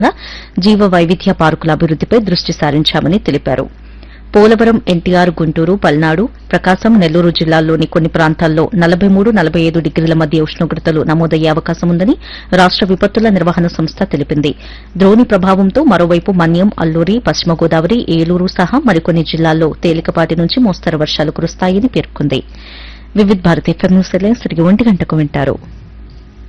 జీవ వైవిధ్య పార్కుల అభివృద్దిపై దృష్టి సారించామని తెలిపారు. పోలవరం, ఎన్టీఆర్, గుంటూరు, పల్నాడు, ప్రకాశం, నెల్లూరు జిల్లాల్లోని కొన్ని ప్రాంతాల్లో 43-45 డిగ్రీల మధ్య ఉష్ణోగ్రతలు నమోదయ్యే అవకాశం ఉందని రాష్ట విపత్తుల నిర్వహణ సంస్థ తెలిపింది. ద్రోణి ప్రభావంతో మరోవైపు మన్యం, అల్లూరి, పశ్చిమ గోదావరి, ఏలూరు సహా మరికొన్ని జిల్లాల్లో తేలికపాటి నుంచి మోస్తరు వర్షాలు కురుస్తాయని పేర్కొంది. వివిధ భారతి ఎఫ్ఎం న్యూస్ తిరిగి 1 గంటకు వింటారు.